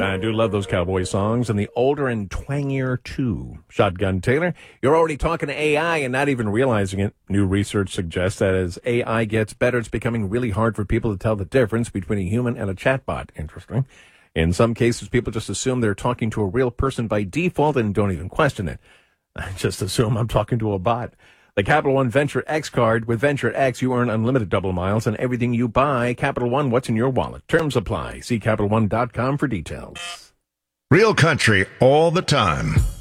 I do love those cowboy songs, and the older and twangier, too. Shotgun Taylor, you're already talking to AI and not even realizing it. New research suggests that as AI gets better, it's becoming really hard for people to tell the difference between a human and a chatbot. Interesting. In some cases, people just assume they're talking to a real person by default and don't even question it. I just assume I'm talking to a bot. The Capital One Venture X card. With Venture X, you earn unlimited double miles on everything you buy. Capital One, what's in your wallet? Terms apply. See CapitalOne.com for details. Real country all the time.